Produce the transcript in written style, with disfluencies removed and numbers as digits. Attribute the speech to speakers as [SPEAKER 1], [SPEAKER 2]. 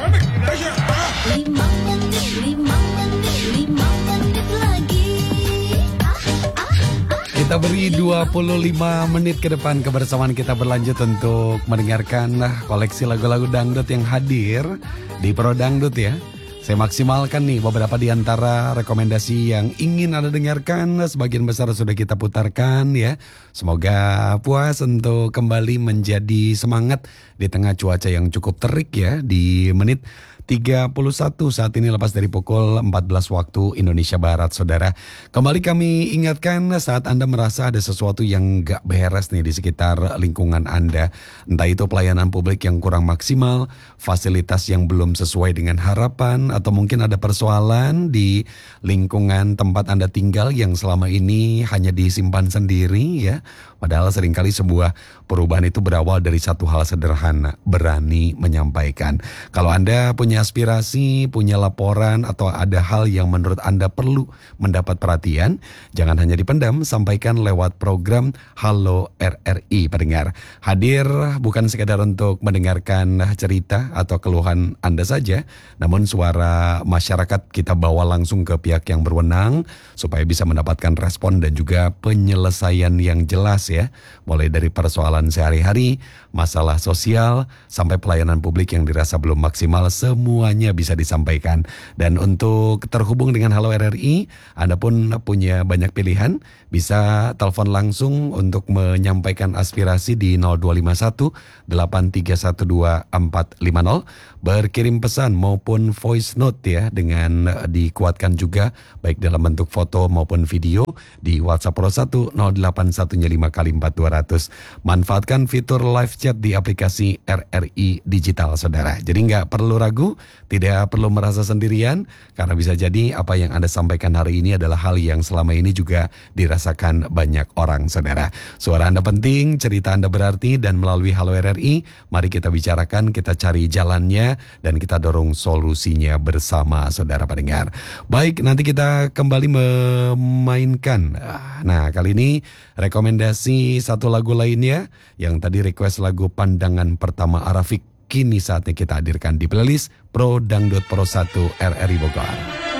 [SPEAKER 1] 5 menit lagi.
[SPEAKER 2] Kita beri 25 menit ke depan kebersamaan kita berlanjut untuk mendengarkan koleksi lagu-lagu dangdut yang hadir di Pro Dangdut ya. Saya maksimalkan nih beberapa di antara rekomendasi yang ingin Anda dengarkan. Sebagian besar sudah kita putarkan ya. Semoga puas untuk kembali menjadi semangat di tengah cuaca yang cukup terik ya. Di menit 31 saat ini lepas dari pukul 14 waktu Indonesia Barat, saudara. Kembali kami ingatkan saat Anda merasa ada sesuatu yang gak beres nih di sekitar lingkungan Anda. Entah itu pelayanan publik yang kurang maksimal, fasilitas yang belum sesuai dengan harapan, atau mungkin ada persoalan di lingkungan tempat Anda tinggal yang selama ini hanya disimpan sendiri ya. Padahal seringkali sebuah perubahan itu berawal dari satu hal sederhana, berani menyampaikan. Kalau Anda punya aspirasi, punya laporan, atau ada hal yang menurut Anda perlu mendapat perhatian, jangan hanya dipendam, sampaikan lewat program Halo RRI pendengar. Hadir bukan sekedar untuk mendengarkan cerita atau keluhan Anda saja, namun suara masyarakat kita bawa langsung ke pihak yang berwenang supaya bisa mendapatkan respon dan juga penyelesaian yang jelas ya. Mulai dari persoalan sehari-hari, masalah sosial, sampai pelayanan publik yang dirasa belum maksimal, semuanya bisa disampaikan. Dan untuk terhubung dengan Halo RRI, Anda pun punya banyak pilihan. Bisa telepon langsung untuk menyampaikan aspirasi di 0251 8312 450. Berkirim pesan maupun voice note ya, dengan dikuatkan juga baik dalam bentuk foto maupun video di WhatsApp Pro 1 08115x4200. Manfaatkan fitur live chat di aplikasi RRI Digital, saudara. Jadi nggak perlu ragu, tidak perlu merasa sendirian, karena bisa jadi apa yang Anda sampaikan hari ini adalah hal yang selama ini juga dirasakan banyak orang, saudara. Suara Anda penting, cerita Anda berarti, dan melalui Halo RRI, mari kita bicarakan, kita cari jalannya, dan kita dorong solusinya bersama, saudara pendengar. Baik, nanti kita kembali memainkan. Nah, kali ini rekomendasi satu lagu lainnya yang tadi request lagu Pandangan Pertama Arafik. Kini saatnya kita hadirkan di playlist Pro Dangdut Pro 1 RRI Bogor.